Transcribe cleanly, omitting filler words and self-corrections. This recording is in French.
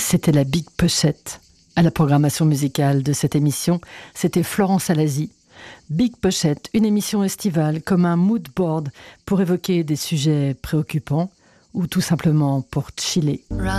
C'était la Big Pochette. À la programmation musicale de cette émission, c'était Florence Alazi. Big Pochette, une émission estivale comme un mood board pour évoquer des sujets préoccupants ou tout simplement pour chiller.